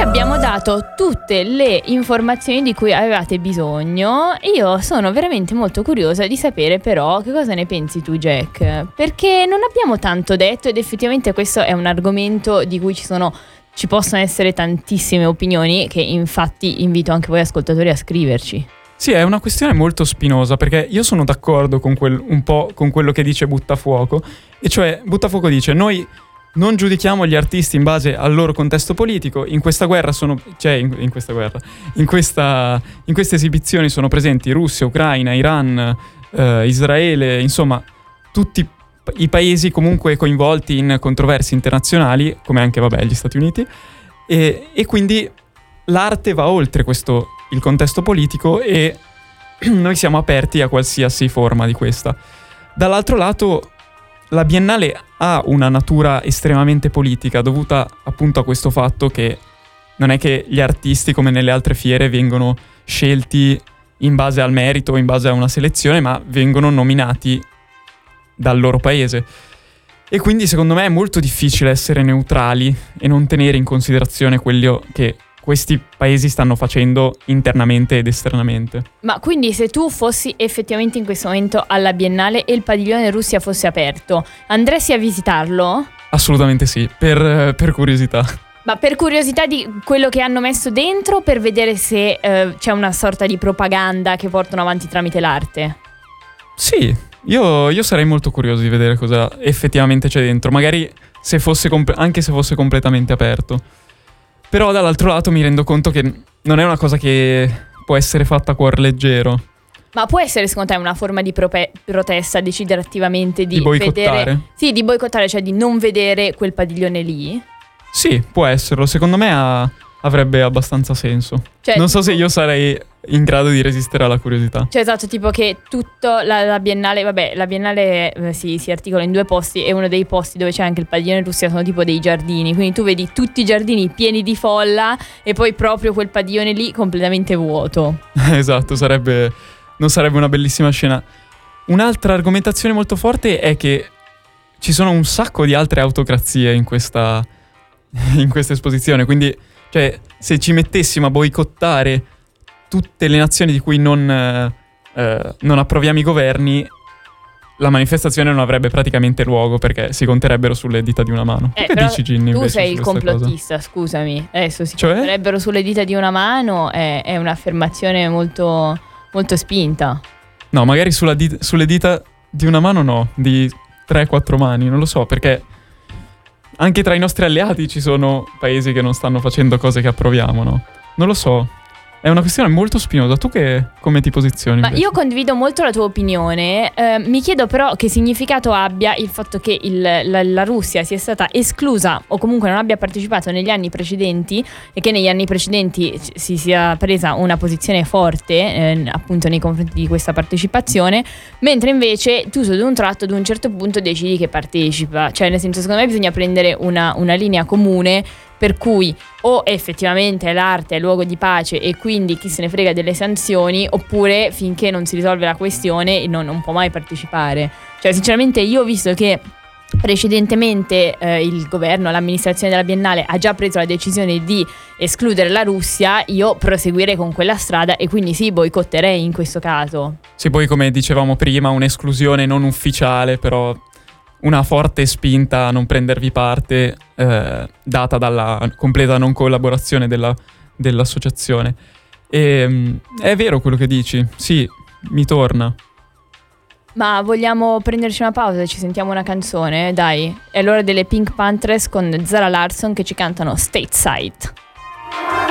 abbiamo dato tutte le informazioni di cui avevate bisogno. Io sono veramente molto curiosa di sapere però che cosa ne pensi tu, Jack, perché non abbiamo tanto detto ed effettivamente questo è un argomento di cui ci possono essere tantissime opinioni, che infatti invito anche voi ascoltatori a scriverci. Sì, è una questione molto spinosa, perché io sono d'accordo con un po' con quello che dice Buttafuoco, e cioè Buttafuoco dice: noi non giudichiamo gli artisti in base al loro contesto politico. In questa guerra in queste esibizioni sono presenti Russia, Ucraina, Iran, Israele, insomma tutti i paesi comunque coinvolti in controversie internazionali, come anche gli Stati Uniti, e quindi l'arte va oltre il contesto politico e noi siamo aperti a qualsiasi forma di questa. Dall'altro lato, la Biennale ha una natura estremamente politica, dovuta appunto a questo fatto che non è che gli artisti, come nelle altre fiere, vengono scelti in base al merito, in base a una selezione, ma vengono nominati dal loro paese. E quindi secondo me è molto difficile essere neutrali e non tenere in considerazione quello che questi paesi stanno facendo internamente ed esternamente. Ma quindi se tu fossi effettivamente in questo momento alla Biennale e il padiglione Russia fosse aperto, andresti a visitarlo? Assolutamente sì, per curiosità. Ma per curiosità di quello che hanno messo dentro, per vedere se c'è una sorta di propaganda che portano avanti tramite l'arte? Sì, io sarei molto curioso di vedere cosa effettivamente c'è dentro, magari anche se fosse completamente aperto. Però dall'altro lato mi rendo conto che non è una cosa che può essere fatta a cuor leggero. Ma può essere secondo te una forma di protesta, decidere attivamente di boicottare? Vedere, sì, di boicottare, cioè di non vedere quel padiglione lì? Sì, può esserlo. Secondo me avrebbe abbastanza senso. Cioè, non so se io sarei in grado di resistere alla curiosità. Cioè esatto, tipo che tutta la Biennale, la Biennale si articola in 2 posti, e uno dei posti dove c'è anche il padiglione Russia sono tipo dei giardini, quindi tu vedi tutti i giardini pieni di folla e poi proprio quel padiglione lì completamente vuoto. Esatto, non sarebbe una bellissima scena. Un'altra argomentazione molto forte è che ci sono un sacco di altre autocrazie in questa esposizione, quindi cioè se ci mettessimo a boicottare tutte le nazioni di cui non approviamo i governi, la manifestazione non avrebbe praticamente luogo, perché si conterebbero sulle dita di una mano. Che dici, Ginny? Tu sei il complottista, scusami. Adesso si conterebbero sulle dita di una mano è un'affermazione molto, molto spinta. No, magari sulle dita di una mano no, di 3-4 mani, non lo so, perché anche tra i nostri alleati ci sono paesi che non stanno facendo cose che approviamo, no? Non lo so. È una questione molto spinosa. Tu come ti posizioni? Ma io condivido molto la tua opinione. Mi chiedo però che significato abbia il fatto che la Russia sia stata esclusa o comunque non abbia partecipato negli anni precedenti, e che negli anni precedenti si sia presa una posizione forte appunto nei confronti di questa partecipazione, mentre invece tu ad un tratto, ad un certo punto decidi che partecipa. Cioè nel senso, secondo me bisogna prendere una linea comune, per cui o effettivamente l'arte è luogo di pace e quindi chi se ne frega delle sanzioni, oppure finché non si risolve la questione non può mai partecipare. Cioè sinceramente io ho visto che precedentemente il governo, l'amministrazione della Biennale ha già preso la decisione di escludere la Russia, io proseguirei con quella strada e quindi sì, boicotterei in questo caso. Sì, poi come dicevamo prima, un'esclusione non ufficiale, però una forte spinta a non prendervi parte, data dalla completa non collaborazione dell'associazione. E è vero quello che dici, sì, mi torna. Ma vogliamo prenderci una pausa e ci sentiamo una canzone? Dai, è l'ora delle Pink Panthers con Zara Larsson che ci cantano Stateside.